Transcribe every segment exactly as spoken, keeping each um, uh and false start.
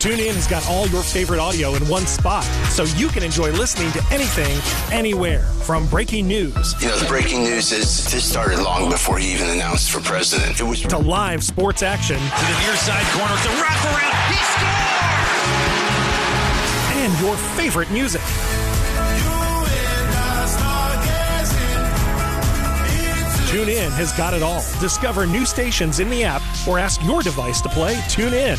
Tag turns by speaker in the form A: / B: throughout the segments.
A: TuneIn has got all your favorite audio in one spot, so you can enjoy listening to anything, anywhere. From breaking news.
B: You know, the breaking news is this started long before he even announced for president. It was
A: to live sports action.
C: To the near side corner, it's a wraparound. He scores!
A: And your favorite music. TuneIn has got it all. Discover new stations in the app or ask your device to play TuneIn.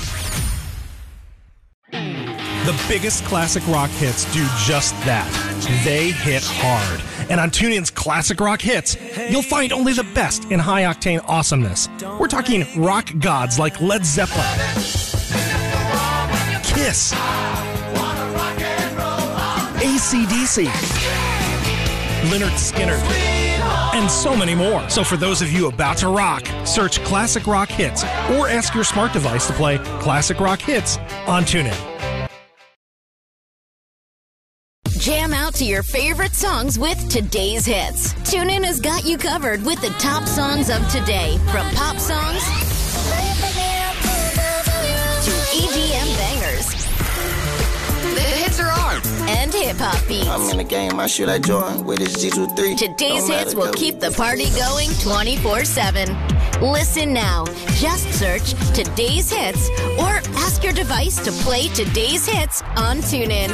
A: The biggest classic rock hits do just that. They hit hard. And on TuneIn's Classic Rock Hits, you'll find only the best in high-octane awesomeness. We're talking rock gods like Led Zeppelin, Kiss, A C D C, Lynyrd Skynyrd, and so many more. So for those of you about to rock, search Classic Rock Hits or ask your smart device to play Classic Rock Hits on TuneIn.
D: Jam out to your favorite songs with today's hits. TuneIn has got you covered with the top songs of today, from pop songs to E D M bangers. The hits are on, and hip-hop beats.
E: I'm in the game, I shoot, I join with this G twenty-three.
D: Today's hits will keep the party going twenty-four seven. Listen now. Just search Today's Hits or ask your device to play Today's Hits on TuneIn.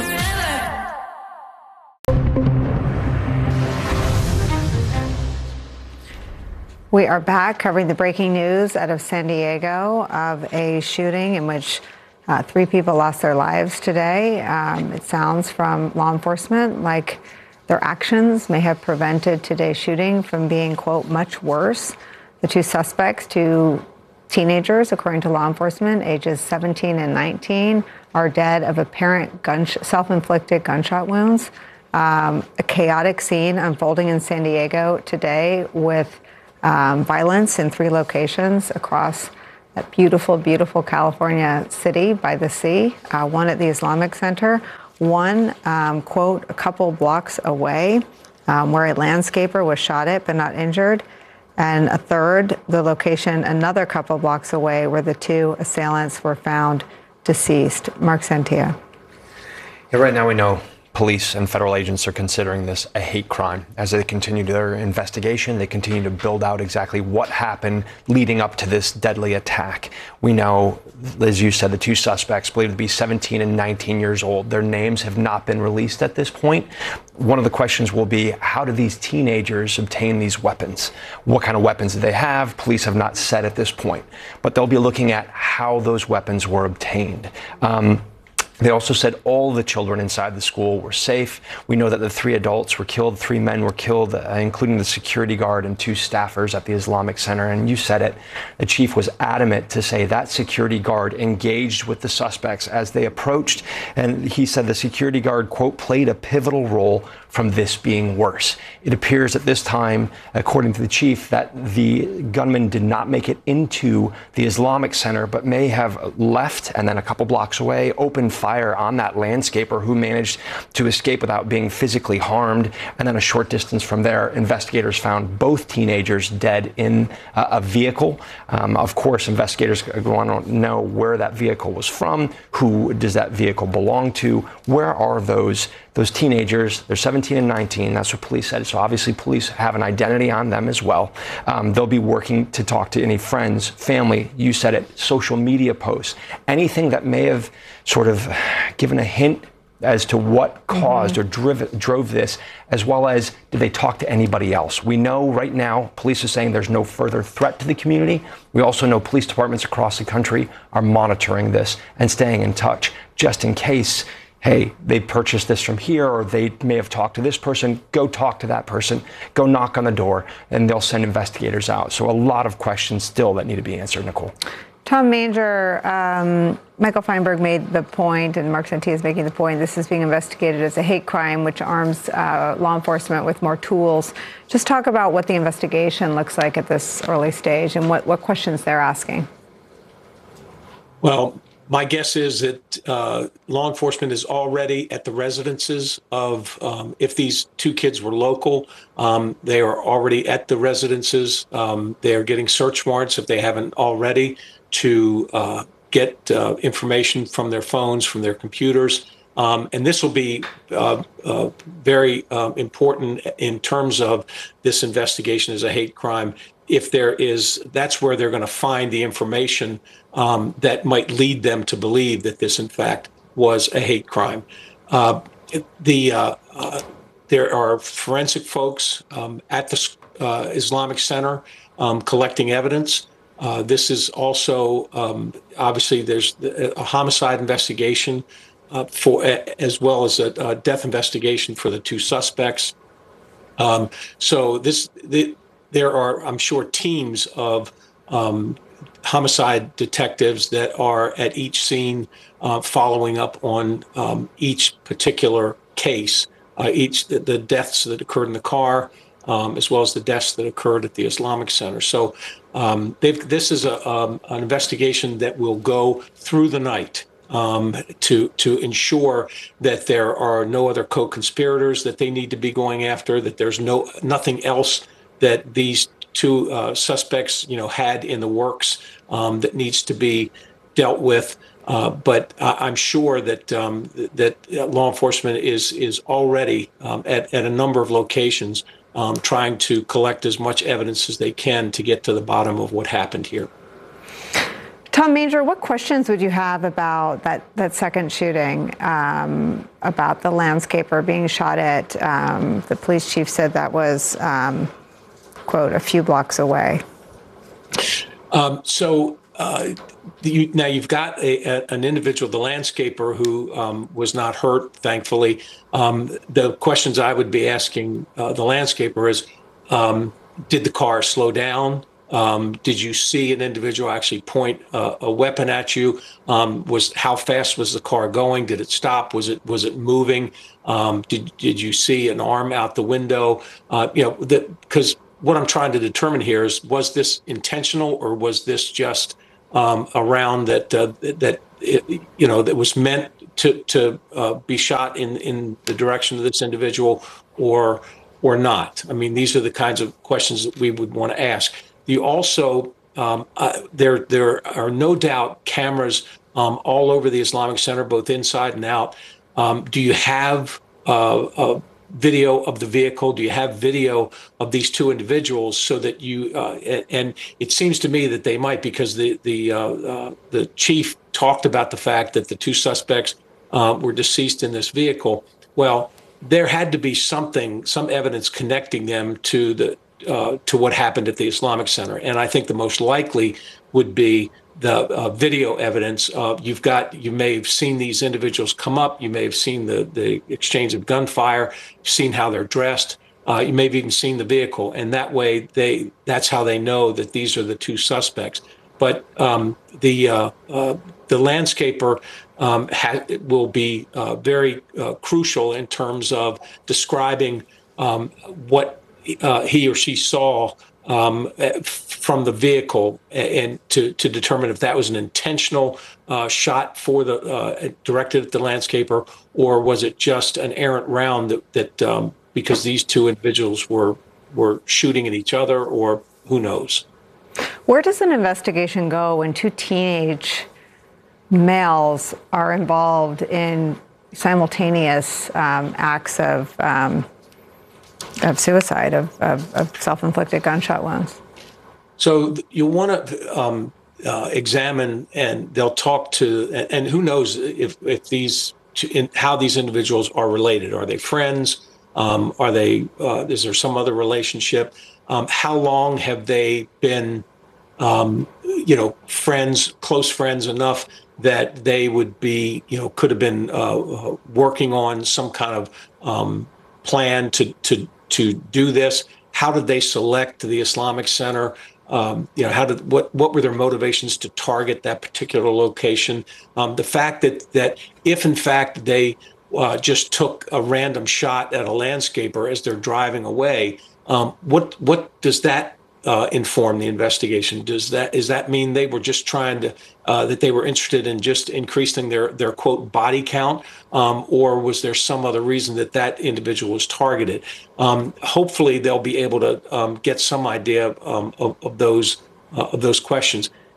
F: We are back covering the breaking news out of San Diego of a shooting in which uh, three people lost their lives today. Um, it sounds from law enforcement like their actions may have prevented today's shooting from being, quote, much worse. The two suspects, two teenagers, according to law enforcement, ages seventeen and nineteen, are dead of apparent gun- self-inflicted gunshot wounds. Um, a chaotic scene unfolding in San Diego today with Um, violence in three locations across that beautiful, beautiful California city by the sea. Uh, one at the Islamic Center, one, um, quote, a couple blocks away um, where a landscaper was shot at but not injured. And a third, the location another couple blocks away where the two assailants were found deceased. Mark Santia.
G: Yeah, right now we know police and federal agents are considering this a hate crime. As they continue their investigation, they continue to build out exactly what happened leading up to this deadly attack. We know, as you said, the two suspects believed to be seventeen and nineteen years old. Their names have not been released at this point. One of the questions will be, how do these teenagers obtain these weapons? What kind of weapons do they have? Police have not said at this point, but they'll be looking at how those weapons were obtained. Um, They also said all the children inside the school were safe. We know that the three adults were killed, three men were killed, uh, including the security guard and two staffers at the Islamic Center. And you said it, the chief was adamant to say that security guard engaged with the suspects as they approached. And he said the security guard, quote, played a pivotal role from this being worse. It appears at this time, according to the chief, that the gunman did not make it into the Islamic Center, but may have left and then a couple blocks away, opened fire on that landscaper who managed to escape without being physically harmed. And then a short distance from there, investigators found both teenagers dead in uh, a vehicle. Um, of course, investigators want to know where that vehicle was from, who does that vehicle belong to, where are those Those teenagers. They're seventeen and nineteen. That's what police said. So obviously police have an identity on them as well. Um, they'll be working to talk to any friends, family, you said it, social media posts, anything that may have sort of given a hint as to what caused mm-hmm. or driv- drove this, as well as did they talk to anybody else? We know right now police are saying there's no further threat to the community. We also know police departments across the country are monitoring this and staying in touch just in case, hey, they purchased this from here, or they may have talked to this person. Go talk to that person. Go knock on the door, and they'll send investigators out. So a lot of questions still that need to be answered, Nicole.
F: Tom Manger, um, Michael Feinberg made the point, and Mark Santia is making the point, this is being investigated as a hate crime, which arms uh, law enforcement with more tools. Just talk about what the investigation looks like at this early stage and what, what questions they're asking.
H: Well, my guess is that uh, law enforcement is already at the residences of, um, if these two kids were local, um, they are already at the residences. Um, they are getting search warrants, if they haven't already, to uh, get uh, information from their phones, from their computers. Um, and this will be uh, uh, very uh, important in terms of this investigation as a hate crime. If there is, that's where they're going to find the information um, that might lead them to believe that this, in fact, was a hate crime. Uh, the uh, uh, there are forensic folks um, at the uh, Islamic Center um, collecting evidence. Uh, this is also um, obviously there's a homicide investigation. Uh, for as well as a, a death investigation for the two suspects. Um, so this, the, there are, I'm sure, teams of um, homicide detectives that are at each scene, uh, following up on um, each particular case, uh, each the, the deaths that occurred in the car, um, as well as the deaths that occurred at the Islamic Center. So um, they've, this is a, um, an investigation that will go through the night. Um, to to ensure that there are no other co-conspirators that they need to be going after, that there's no nothing else that these two uh, suspects, you know, had in the works um, that needs to be dealt with. Uh, but uh, I'm sure that um, that law enforcement is is already um, at at a number of locations um, trying to collect as much evidence as they can to get to the bottom of what happened here.
F: Tom Manger, what questions would you have about that, that second shooting, um, about the landscaper being shot at? Um, the police chief said that was, um, quote, a few blocks away.
H: Um, so uh, you, now you've got a, a, an individual, the landscaper, who um, was not hurt, thankfully. Um, the questions I would be asking uh, the landscaper is, um, did the car slow down? Um, did you see an individual actually point uh, a weapon at you? Um, was how fast was the car going? Did it stop? Was it was it moving? Um, did did you see an arm out the window? Uh, you know, because what I'm trying to determine here is, was this intentional, or was this just um, a round that uh, that it, you know that was meant to to uh, be shot in in the direction of this individual, or or not? I mean, these are the kinds of questions that we would want to ask. You also, um, uh, there there are no doubt cameras um, all over the Islamic Center, both inside and out. Um, do you have uh, a video of the vehicle? Do you have video of these two individuals so that you, uh, and it seems to me that they might, because the, the, uh, uh, the chief talked about the fact that the two suspects uh, were deceased in this vehicle. Well, there had to be something, some evidence connecting them to the Uh, to what happened at the Islamic Center. And I think the most likely would be the uh, video evidence. Uh, you've got, you may have seen these individuals come up. You may have seen the, the exchange of gunfire, seen how they're dressed. Uh, you may have even seen the vehicle. And that way, they that's how they know that these are the two suspects. But um, the uh, uh, the landscaper um, ha- will be uh, very uh, crucial in terms of describing um, what Uh, he or she saw um, from the vehicle, and to, to determine if that was an intentional uh, shot for the uh, directed at the landscaper, or was it just an errant round that, that um, because these two individuals were were shooting at each other, or who knows?
F: Where does an investigation go when two teenage males are involved in simultaneous um, acts of um, of suicide, of, of, of self-inflicted gunshot wounds?
H: So you'll want to um, uh, examine, and they'll talk to, and, and who knows if, if these, in, how these individuals are related. Are they friends? Um, are they, uh, is there some other relationship? Um, how long have they been, um, you know, friends, close friends enough that they would be, you know, could have been uh, working on some kind of um, plan to to to do this? How did they select the Islamic Center? Um, you know, how did what what were their motivations to target that particular location? Um, the fact that that if in fact they uh, just took a random shot at a landscaper as they're driving away, um, what what does that uh, inform the investigation? Does that is that mean they were just trying to uh, that they were interested in just increasing their their quote body count, um, or was there some other reason that that individual was targeted? Um, hopefully, they'll be able to um, get some idea um, of, of those uh, of those questions.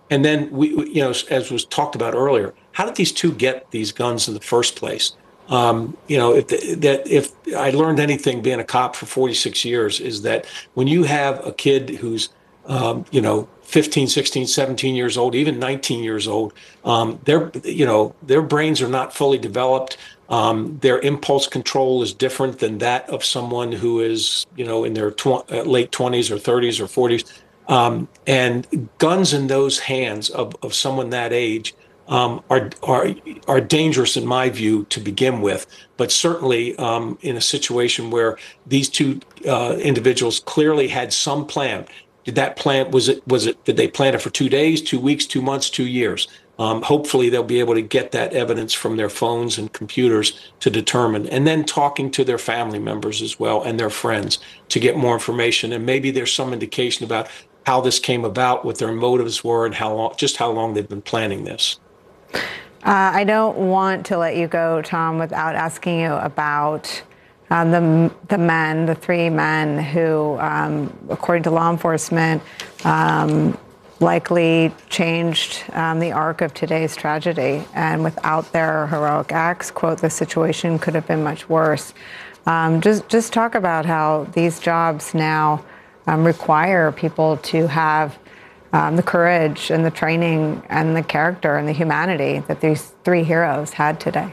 H: And then we, you know, as was talked about earlier, how did these two get these guns in the first place? Um, you know, if the, that if I learned anything being a cop for forty-six years is that when you have a kid who's, um, you know, fifteen, sixteen, seventeen years old, even nineteen years old, um, their, you know, their brains are not fully developed. Um, their impulse control is different than that of someone who is, you know, in their tw- late twenties or thirties or forties. Um, and guns in those hands of, of someone that age um, are are are dangerous in my view to begin with. But certainly um, in a situation where these two uh, individuals clearly had some plan. Did that plan was it was it did they plan it for two days, two weeks, two months, two years? Um, hopefully they'll be able to get that evidence from their phones and computers to determine, and then talking to their family members as well and their friends to get more information. And maybe there's some indication about how this came about, what their motives were, and how long, just how long they've been planning this.
F: Uh, I don't want to let you go, Tom, without asking you about um, the the men, the three men who, um, according to law enforcement, um, likely changed um, the arc of today's tragedy. And without their heroic acts, quote, the situation could have been much worse. Um, just just talk about how these jobs now um, require people to have um, the courage and the training and the character and the humanity that these three heroes had today.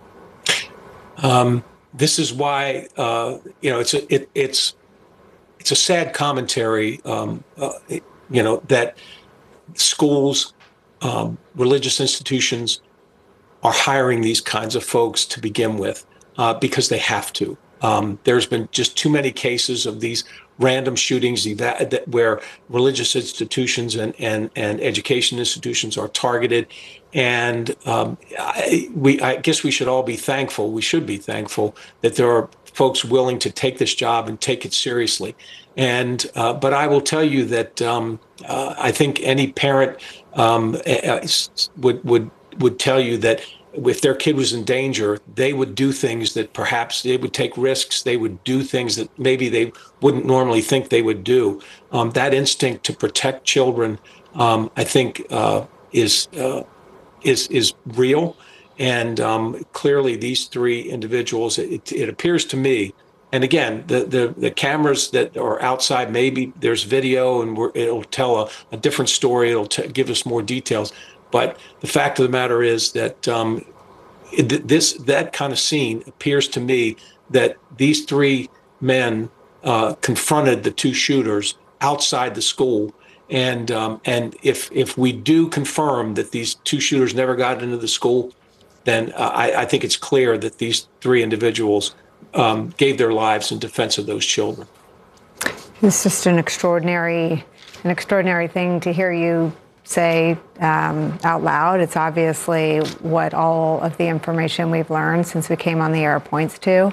H: Um, this is why uh, you know it's a, it, it's it's a sad commentary. Um, uh, it, you know, that schools, um, religious institutions are hiring these kinds of folks to begin with uh, because they have to. Um, there's been just too many cases of these random shootings that, where religious institutions and, and, and education institutions are targeted. And um, I, we, I guess we should all be thankful, we should be thankful that there are folks willing to take this job and take it seriously. And uh, but I will tell you that um, uh, I think any parent um, would would would tell you that if their kid was in danger, they would do things that perhaps they would take risks. They would do things that maybe they wouldn't normally think they would do. Um, that instinct to protect children, um, I think, uh, is uh, is is real. And um, clearly, these three individuals, it, it appears to me. And again, the, the, the cameras that are outside, maybe there's video and we're, it'll tell a, a different story. It'll t- give us more details. But the fact of the matter is that um, it, this that kind of scene appears to me that these three men uh, confronted the two shooters outside the school. And um, and if if we do confirm that these two shooters never got into the school, then uh, I, I think it's clear that these three individuals Um, gave their lives in defense of those children.
F: It's just an extraordinary, an extraordinary thing to hear you say um, out loud. It's obviously what all of the information we've learned since we came on the air points to.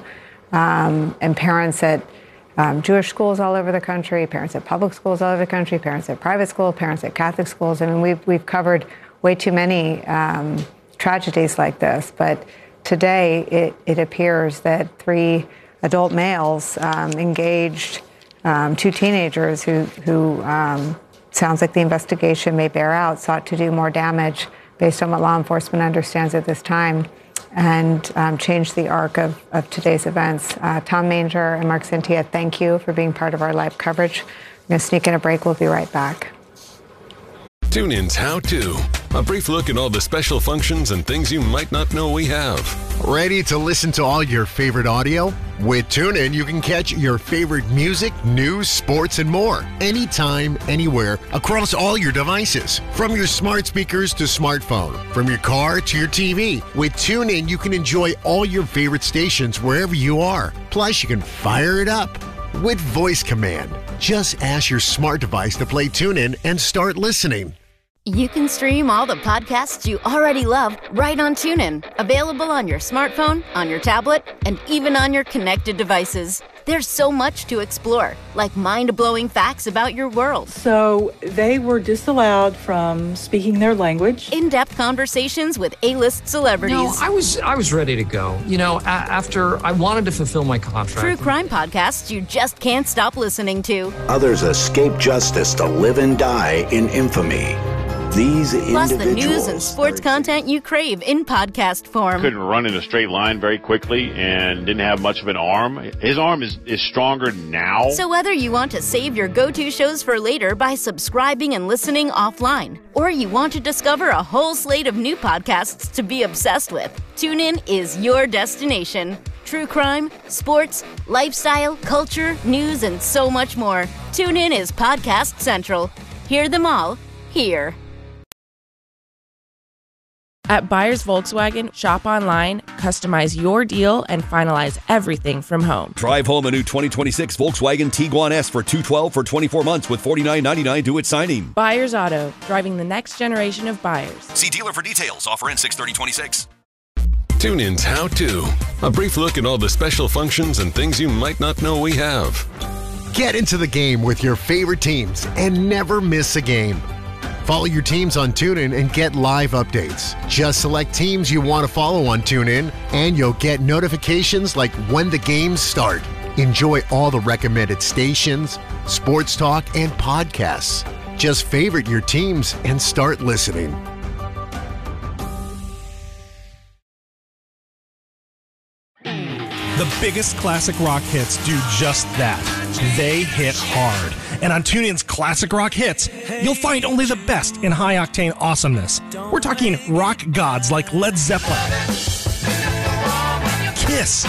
F: Um, and parents at um, Jewish schools all over the country, parents at public schools all over the country, parents at private schools, parents at Catholic schools. I mean, we've we've covered way too many um, tragedies like this, but today, it, it appears that three adult males um, engaged um, two teenagers who, who um, sounds like the investigation may bear out, sought to do more damage based on what law enforcement understands at this time, and um, change the arc of, of today's events. Uh, Tom Manger and Mark Santia, thank you for being part of our live coverage. I'm going to sneak in a break. We'll be right back.
I: TuneIn's How To. A brief look at all the special functions and things you might not know we have.
J: Ready to listen to all your favorite audio? With TuneIn, you can catch your favorite music, news, sports, and more. Anytime, anywhere, across all your devices. From your smart speakers to smartphone. From your car to your T V. With TuneIn, you can enjoy all your favorite stations wherever you are. Plus, you can fire it up with voice command. Just ask your smart device to play TuneIn and start listening.
D: You can stream all the podcasts you already love right on TuneIn. Available on your smartphone, on your tablet, and even on your connected devices. There's so much to explore, like mind-blowing facts about your world.
K: So they were disallowed from speaking their language.
D: In-depth conversations with A-list celebrities.
L: No, I was I was ready to go. You know, a- after I wanted to fulfill my contract.
D: True crime podcasts you just can't stop listening to.
M: Others escape justice to live and die in infamy.
D: These Plus the news and sports content you crave in podcast form.
M: Couldn't run in a straight line very quickly and didn't have much of an arm. His arm is, is stronger now.
D: So whether you want to save your go-to shows for later by subscribing and listening offline, or you want to discover a whole slate of new podcasts to be obsessed with, TuneIn is your destination. True crime, sports, lifestyle, culture, news, and so much more. TuneIn is Podcast Central. Hear them all here.
N: At Buyers Volkswagen, shop online, customize your deal, and finalize everything from home.
O: Drive home a new twenty twenty-six Volkswagen Tiguan S for two hundred twelve dollars for twenty-four months with forty-nine ninety-nine due at signing.
N: Buyers Auto, driving the next generation of buyers.
O: See dealer for details. Offer ends six thirty twenty-six.
I: TuneIn's How To. A brief look at all the special functions and things you might not know we have.
J: Get into the game with your favorite teams and never miss a game. Follow your teams on TuneIn and get live updates. Just select teams you want to follow on TuneIn, and you'll get notifications like when the games start. Enjoy all the recommended stations, sports talk, and podcasts. Just favorite your teams and start listening.
A: The biggest classic rock hits do just that. They hit hard. And on TuneIn's Classic Rock Hits, you'll find only the best in high-octane awesomeness. We're talking rock gods like Led Zeppelin, Kiss,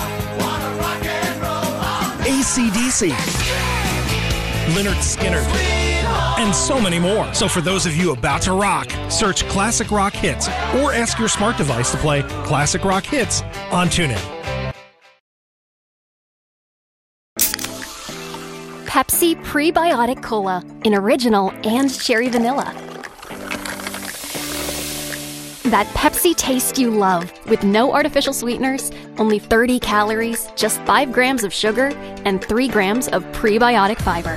A: A C D C, Lynyrd Skynyrd, and so many more. So for those of you about to rock, search Classic Rock Hits or ask your smart device to play Classic Rock Hits on TuneIn.
P: Pepsi Prebiotic Cola in original and cherry vanilla. That Pepsi taste you love with no artificial sweeteners, only thirty calories, just five grams of sugar, and three grams of prebiotic fiber.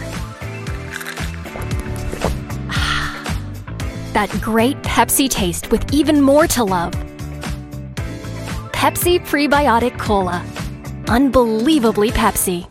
P: That great Pepsi taste with even more to love. Pepsi Prebiotic Cola. Unbelievably Pepsi.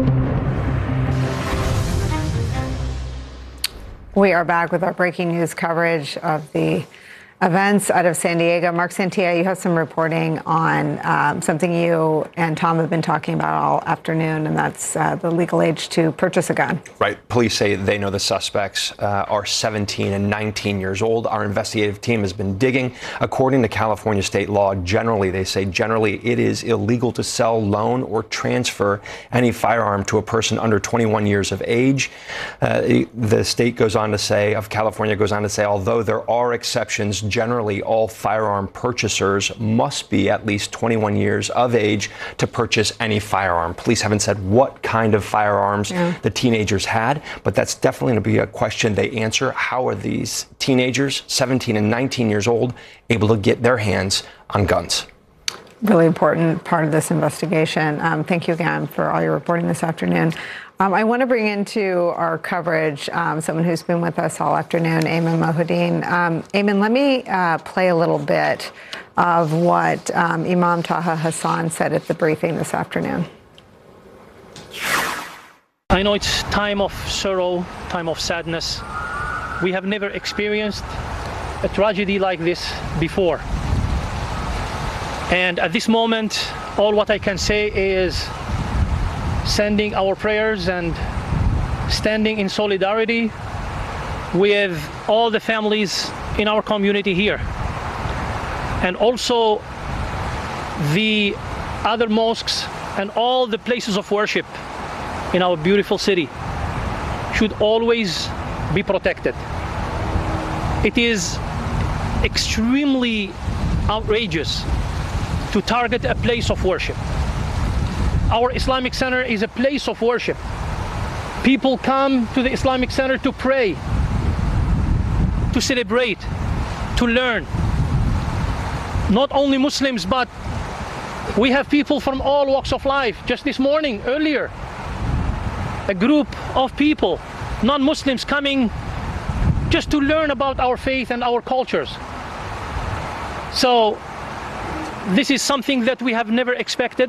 F: We are back with our breaking news coverage of the events out of San Diego. Mark Santia, you have some reporting on um, something you and Tom have been talking about all afternoon, and that's uh, the legal age to purchase a gun.
G: Right. Police say they know the suspects uh, are seventeen and nineteen years old. Our investigative team has been digging. According to California state law, generally, they say generally it is illegal to sell, loan, or transfer any firearm to a person under twenty-one years of age. Uh, the state goes on to say, of California goes on to say, although there are exceptions, generally all firearm purchasers must be at least twenty-one years of age to purchase any firearm. Police haven't said what kind of firearms yeah. the teenagers had, but that's definitely going to be a question they answer. How are these teenagers, seventeen and nineteen years old, able to get their hands on guns?
F: Really important part of this investigation. Um, thank you again for all your reporting this afternoon. Um, I want to bring into our coverage um, someone who's been with us all afternoon, Ayman Mohyeldin. Um, Ayman, let me uh, play a little bit of what um, Imam Taha Hassan said at the briefing this afternoon.
Q: I know it's time of sorrow, time of sadness. We have never experienced a tragedy like this before. And at this moment, all what I can say is sending our prayers and standing in solidarity with all the families in our community here. And also the other mosques and all the places of worship in our beautiful city should always be protected. It is extremely outrageous to target a place of worship. Our Islamic Center is a place of worship. People come to the Islamic Center to pray, to celebrate, to learn. Not only Muslims, but we have people from all walks of life. Just this morning, earlier, a group of people, non-Muslims, coming just to learn about our faith and our cultures. So this is something that we have never expected.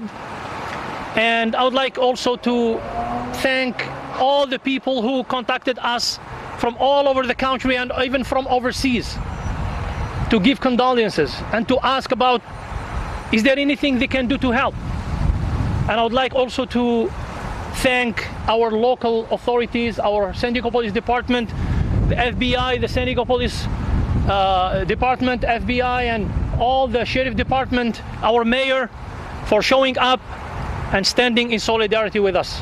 Q: And I would like also to thank all the people who contacted us from all over the country and even from overseas to give condolences and to ask about, is there anything they can do to help? And I would like also to thank our local authorities, our San Diego Police Department, the F B I, the San Diego Police uh, Department, F B I, and all the Sheriff Department, our mayor, for showing up and standing in solidarity with us.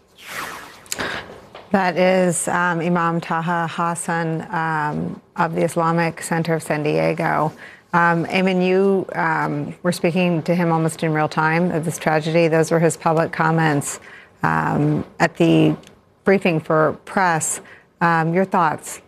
F: That is um, Imam Taha Hassan um, of the Islamic Center of San Diego. Um, Ayman, you um, were speaking to him almost in real time of this tragedy. Those were his public comments um, at the briefing for press. Um, your thoughts?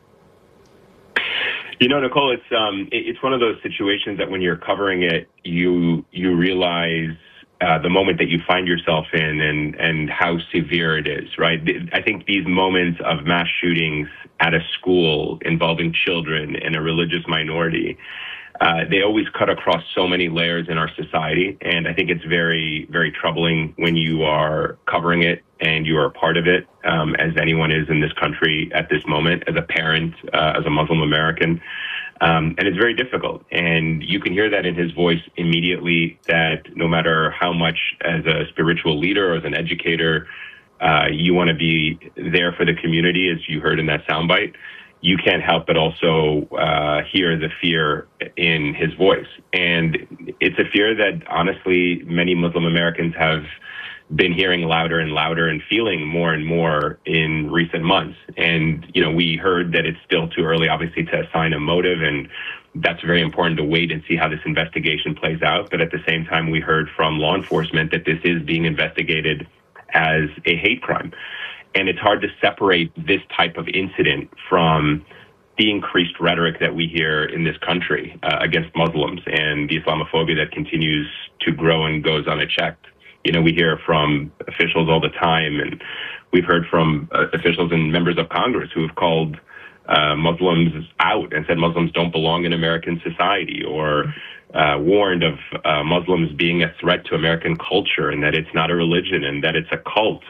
R: You know, Nicole, it's um, it's one of those situations that when you're covering it, you you realize uh, the moment that you find yourself in and and how severe it is, right? I think these moments of mass shootings at a school involving children and a religious minority, uh, they always cut across so many layers in our society, and I think it's very, very troubling when you are covering it and you are a part of it, um, as anyone is in this country at this moment, as a parent, uh, as a Muslim American. Um, and it's very difficult. And you can hear that in his voice immediately, that no matter how much as a spiritual leader or as an educator, uh, you want to be there for the community, as you heard in that soundbite, you can't help but also uh, hear the fear in his voice. And it's a fear that, honestly, many Muslim Americans have been hearing louder and louder and feeling more and more in recent months. And, you know, we heard that it's still too early, obviously, to assign a motive, and that's very important to wait and see how this investigation plays out. But at the same time, we heard from law enforcement that this is being investigated as a hate crime. And it's hard to separate this type of incident from the increased rhetoric that we hear in this country uh, against Muslims and the Islamophobia that continues to grow and goes unchecked. You know, we hear from officials all the time, and we've heard from uh, officials and members of Congress who have called uh, Muslims out and said Muslims don't belong in American society, or uh, warned of uh, Muslims being a threat to American culture, and that it's not a religion and that it's a cult.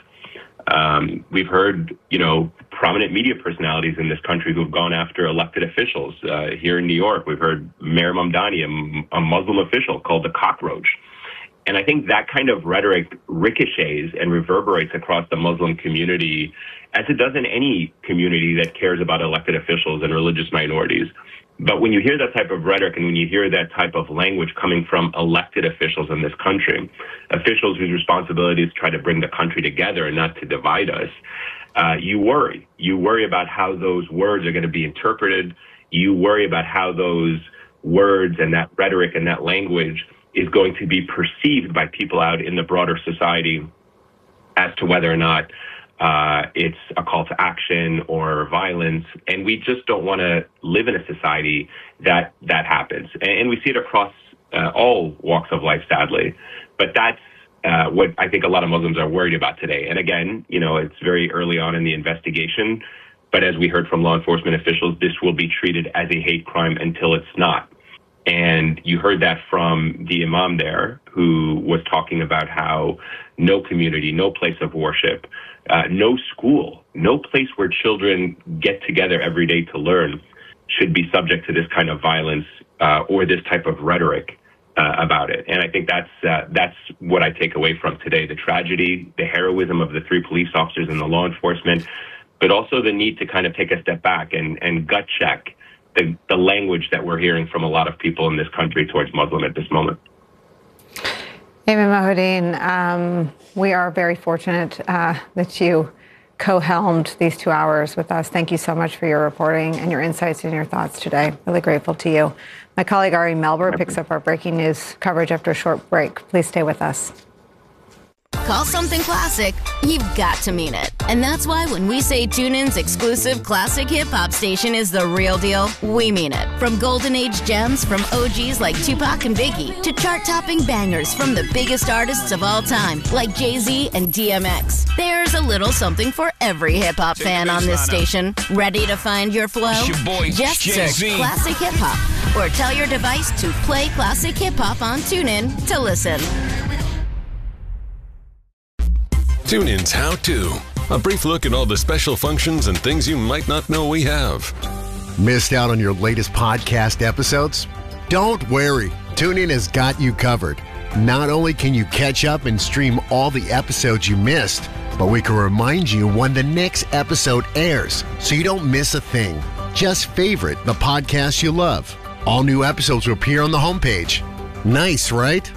R: Um, we've heard, you know, prominent media personalities in this country who've gone after elected officials. Uh, here in New York, we've heard Mayor Mamdani, a, a Muslim official, called the cockroach. And I think that kind of rhetoric ricochets and reverberates across the Muslim community, as it does in any community that cares about elected officials and religious minorities. But when you hear that type of rhetoric and when you hear that type of language coming from elected officials in this country, officials whose responsibility is to try to bring the country together and not to divide us, uh, you worry. You worry about how those words are going to be interpreted. You worry about how those words and that rhetoric and that language is going to be perceived by people out in the broader society as to whether or not uh, it's a call to action or violence. And we just don't want to live in a society that that happens. And we see it across uh, all walks of life, sadly. But that's uh, what I think a lot of Muslims are worried about today. And again, you know, it's very early on in the investigation. But as we heard from law enforcement officials, this will be treated as a hate crime until it's not. And you heard that from the imam there, who was talking about how no community, no place of worship, uh, no school, no place where children get together every day to learn should be subject to this kind of violence uh, or this type of rhetoric uh, about it. And I think that's uh, that's what I take away from today: the tragedy, the heroism of the three police officers and the law enforcement, but also the need to kind of take a step back and, and gut check The, the language that we're hearing from a lot of people in this country towards Muslim at this moment.
F: Ayman Mohyeldin, um, we are very fortunate uh, that you co-helmed these two hours with us. Thank you so much for your reporting and your insights and your thoughts today. Really grateful to you. My colleague Ari Melber picks up our breaking news coverage after a short break. Please stay with us.
D: Call something classic, you've got to mean it. And that's why when we say TuneIn's exclusive classic hip-hop station is the real deal, we mean it. From golden age gems from O Gs like Tupac and Biggie to chart-topping bangers from the biggest artists of all time like Jay-Z and D M X. There's a little something for every hip-hop fan on this station. Ready to find your flow?
C: Your boy,
D: Just
C: Jay-Z.
D: search Classic Hip-Hop or tell your device to play Classic Hip-Hop on TuneIn to listen.
I: TuneIn's How To. A brief look at all the special functions and things you might not know we have.
J: Missed out on your latest podcast episodes? Don't worry. TuneIn has got you covered. Not only can you catch up and stream all the episodes you missed, but we can remind you when the next episode airs so you don't miss a thing. Just favorite the podcast you love. All new episodes will appear on the homepage. Nice, right?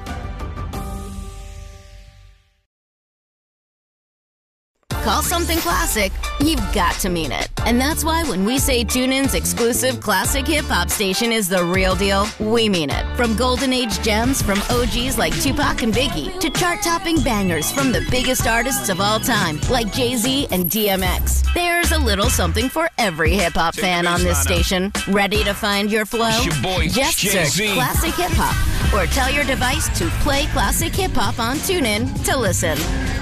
D: Call something classic, you've got to mean it. And that's why when we say TuneIn's exclusive classic hip-hop station is the real deal, we mean it. From golden age gems from O Gs like Tupac and Biggie to chart-topping bangers from the biggest artists of all time like Jay-Z and D M X. There's a little something for every hip-hop fan on this station. Ready to find your flow?
C: It's your boy,
D: Just
C: Jay-Z.
D: search Classic Hip Hop or tell your device to play Classic Hip Hop on TuneIn to listen.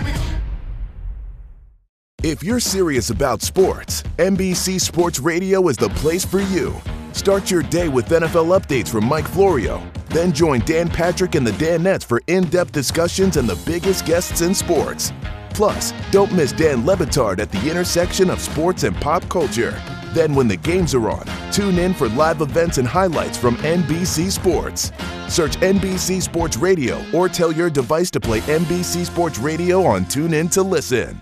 S: If you're serious about sports, N B C Sports Radio is the place for you. Start your day with N F L updates from Mike Florio. Then join Dan Patrick and the Danettes for in-depth discussions and the biggest guests in sports. Plus, don't miss Dan Le Batard at the intersection of sports and pop culture. Then when the games are on, tune in for live events and highlights from N B C Sports. Search N B C Sports Radio or tell your device to play N B C Sports Radio on TuneIn to listen.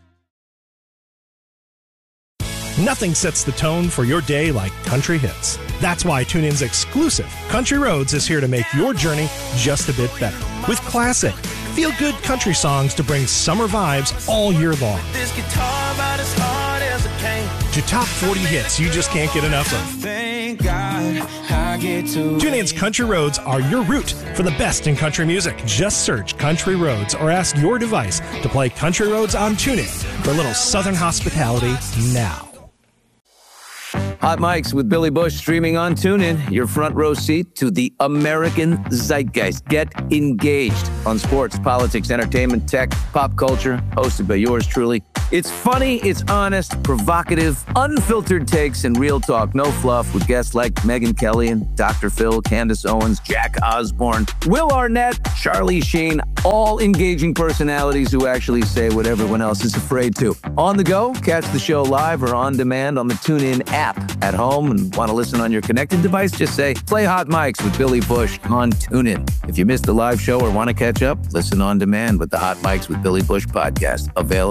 A: Nothing sets the tone for your day like country hits. That's why TuneIn's exclusive Country Roads is here to make your journey just a bit better. With classic, feel-good country songs to bring summer vibes all year long.
T: This guitar about as hard as it came.
A: To top forty hits you just can't get enough of.
T: Thank God I get to
A: TuneIn's Country Roads are your route for the best in country music. Just search Country Roads or ask your device to play Country Roads on TuneIn for a little southern hospitality now.
U: Hot Mics with Billy Bush streaming on TuneIn, your front row seat to the American zeitgeist. Get engaged on sports, politics, entertainment, tech, pop culture, hosted by yours truly. It's funny, it's honest, provocative, unfiltered takes, and real talk. No fluff with guests like Megyn Kelly and Doctor Phil, Candace Owens, Jack Osborne, Will Arnett, Charlie Sheen, all engaging personalities who actually say what everyone else is afraid to. On the go, catch the show live or on demand on the TuneIn app. At home and want to listen on your connected device, just say, play Hot Mics with Billy Bush on TuneIn. If you missed the live show or want to catch up, listen on demand with the Hot Mics with Billy Bush podcast. Available